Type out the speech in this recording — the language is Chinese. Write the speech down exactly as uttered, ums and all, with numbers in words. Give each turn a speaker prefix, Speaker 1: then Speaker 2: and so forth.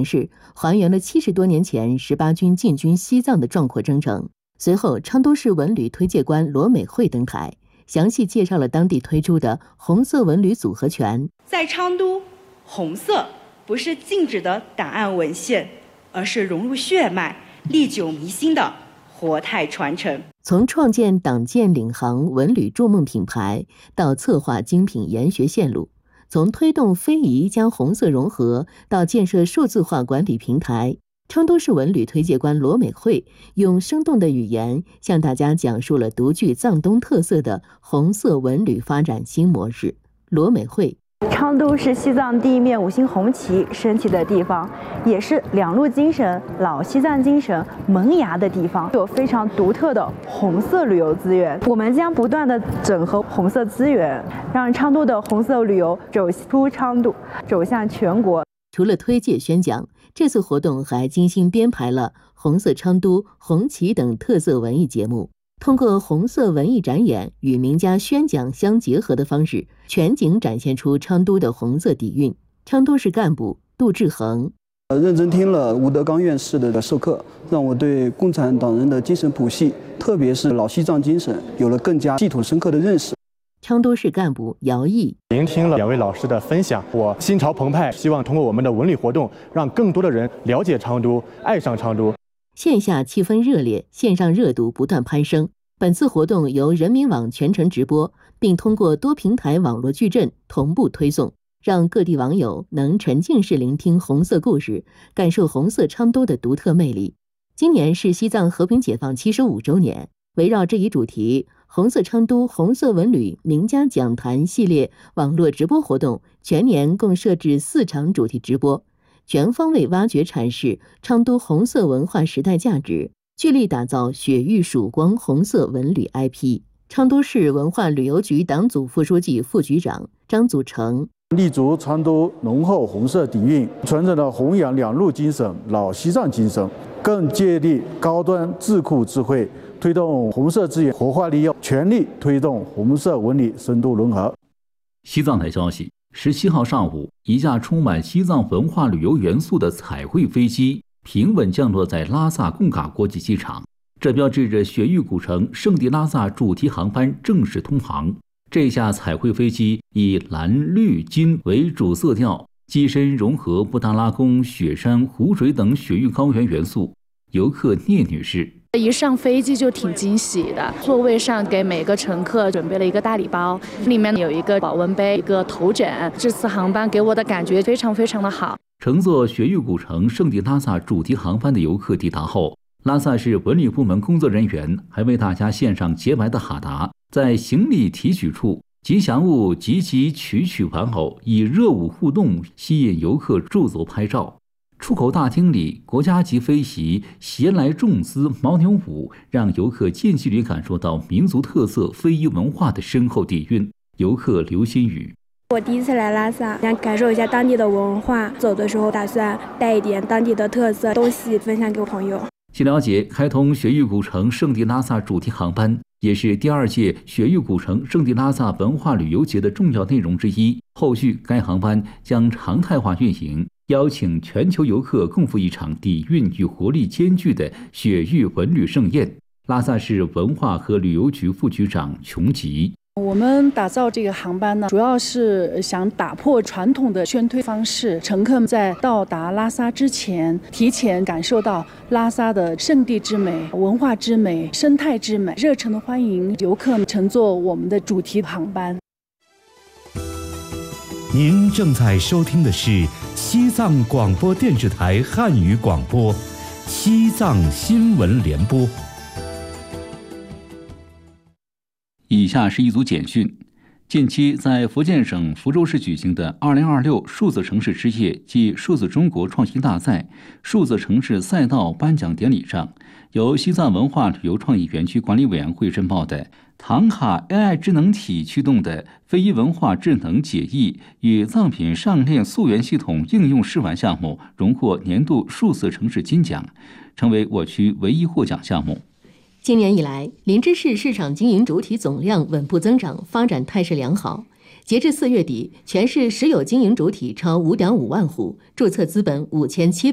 Speaker 1: 城市，还原了七十多年前十八军进军西藏的壮阔征程。随后，昌都市文旅推介官罗美惠登台，详细介绍了当地推出的红色文旅组合拳。
Speaker 2: 在昌都，红色不是静止的档案文献，而是融入血脉、历久弥新的活态传承。
Speaker 1: 从创建党建领航文旅筑梦品牌，到策划精品研学线路，从推动非遗将红色融合，到建设数字化管理平台，昌都市文旅推介官罗美惠用生动的语言向大家讲述了独具藏东特色的红色文旅发展新模式。罗美惠：
Speaker 3: 昌都是西藏第一面五星红旗升起的地方，也是两路精神、老西藏精神萌芽的地方，有非常独特的红色旅游资源。我们将不断的整合红色资源，让昌都的红色旅游走出昌都，走向全国。
Speaker 1: 除了推介宣讲，这次活动还精心编排了红色昌都、红旗等特色文艺节目，通过红色文艺展演与名家宣讲相结合的方式，全景展现出昌都的红色底蕴。昌都市干部杜志恒：
Speaker 4: 认真听了吴德刚院士的授课，让我对共产党人的精神谱系，特别是老西藏精神，有了更加系统深刻的认识。
Speaker 1: 昌都市干部姚毅：
Speaker 5: 聆听了两位老师的分享，我心潮澎湃，希望通过我们的文旅活动，让更多的人了解昌都，爱上昌都。
Speaker 1: 线下气氛热烈，线上热度不断攀升。本次活动由人民网全程直播，并通过多平台网络矩阵同步推送，让各地网友能沉浸式聆听红色故事，感受红色昌都的独特魅力。今年是西藏和平解放七十五周年，围绕这一主题，红色昌都、红色文旅名家讲坛系列网络直播活动全年共设置四场主题直播，全方位挖掘阐释昌都红色文化时代价值，聚力打造雪域曙光红色文旅 I P。 昌都市文化旅游局党组副书记、副局长张祖成：
Speaker 6: 立足昌都浓厚红色底蕴，传承了弘扬两路精神、老西藏精神，更借力高端智库智慧，推动红色资源活化利用，全力推动红色文旅深度融合。
Speaker 7: 西藏台消息：十七号上午，一架充满西藏文化旅游元素的彩绘飞机平稳降落在拉萨贡嘎国际机场，这标志着雪域古城圣地拉萨主题航班正式通航。这架彩绘飞机以蓝、绿、金为主色调，机身融合布达拉宫、雪山、湖水等雪域高原元素。游客聂女士：
Speaker 8: 一上飞机就挺惊喜的，座位上给每个乘客准备了一个大礼包，里面有一个保温杯、一个头枕。这次航班给我的感觉非常非常的好。
Speaker 7: 乘坐雪域古城圣地拉萨主题航班的游客抵达后，拉萨市文旅部门工作人员还为大家献上洁白的哈达，在行李提取处吉祥物集集曲曲玩偶，以热舞互动吸引游客驻足拍照。出口大厅里，国家级飞席携来重姿牦牛舞，让游客近距离感受到民族特色非遗文化的深厚底蕴。游客刘新宇：
Speaker 9: 我第一次来拉萨，想感受一下当地的文化，走的时候打算带一点当地的特色东西分享给朋友。
Speaker 7: 据了解，开通雪域古城圣地拉萨主题航班也是第二届雪域古城圣地拉萨文化旅游节的重要内容之一。后续该航班将常态化运营，邀请全球游客共赴一场底蕴与活力兼具的雪域文旅盛宴。拉萨市文化和旅游局副局长琼吉：
Speaker 10: 我们打造这个航班呢，主要是想打破传统的宣推方式，乘客们在到达拉萨之前，提前感受到拉萨的圣地之美、文化之美、生态之美，热诚的欢迎游客们乘坐我们的主题航班。
Speaker 11: 您正在收听的是西藏广播电视台汉语广播，西藏新闻联播。
Speaker 7: 以下是一组简讯。近期在福建省福州市举行的二零二六数字城市之夜暨数字中国创新大赛数字城市赛道颁奖典礼上，由西藏文化旅游创意园区管理委员会申报的唐卡 A I 智能体驱动的非遗文化智能解译与藏品上链溯源系统应用试玩项目荣获年度数字城市金奖，成为我区唯一获奖项目。
Speaker 1: 今年以来，林芝市市场经营主体总量稳步增长，发展态势良好。截至四月底，全市实有经营主体超 五点五万户，注册资本五千七百